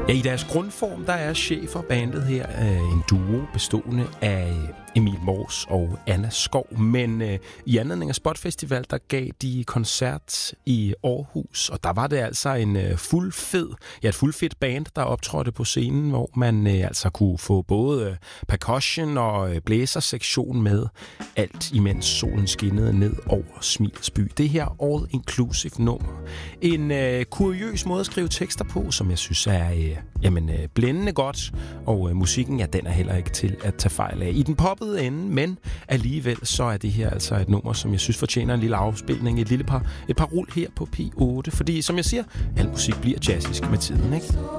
Ja, i deres grundform, der er Schäfer-bandet her en duo bestående af Emil Mors og Anna Skov. Men i anledning af Spot Festival, der gav de koncert i Aarhus, og der var det altså et fuldfedt band, der optrådte på scenen, hvor man altså kunne få både percussion og blæsersektion med, alt imens solen skinnede ned over Smilets by. Det her all-inclusive nummer. En kuriøs måde at skrive tekster på, som jeg synes er blændende godt, og musikken, ja, den er heller ikke til at tage fejl af. I den poppede ende, men alligevel så er det her altså et nummer, som jeg synes fortjener en lille afspilning, et par rul her på P8, fordi som jeg siger, al musik bliver jazzisk med tiden, ikke?